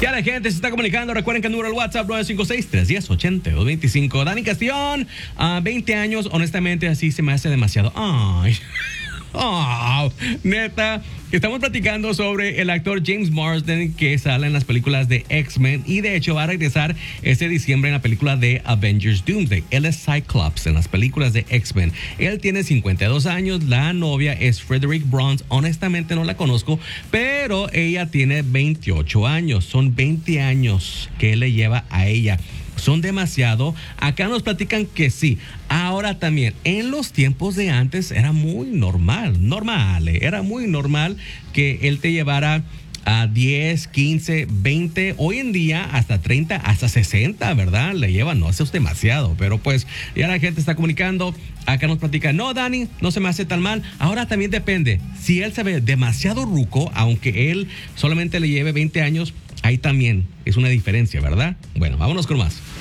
Ya la gente se está comunicando. Recuerden que el número del WhatsApp 956-310-8225. Dani Castillón, 20 años. Honestamente, así se me hace demasiado. Ay. Oh, neta, estamos platicando sobre el actor James Marsden que sale en las películas de X-Men y de hecho va a regresar este diciembre en la película de Avengers Doomsday. Él es Cyclops en las películas de X-Men. Él tiene 52 años, la novia es Frederick Bronze. Honestamente no la conozco, pero ella tiene 28 años. Son 20 años que él le lleva a ella. Son demasiado. Acá nos platican que sí. Ahora también, en los tiempos de antes era muy normal, era muy normal que él te llevara a 10, 15, 20, hoy en día hasta 30, hasta 60, ¿verdad? Le llevan, no, eso es demasiado, pero pues ya la gente está comunicando. Acá nos platican, no, Dani, no se me hace tan mal. Ahora también depende, si él se ve demasiado ruco, aunque él solamente le lleve 20 años, ahí también es una diferencia, ¿verdad? Bueno, vámonos con más.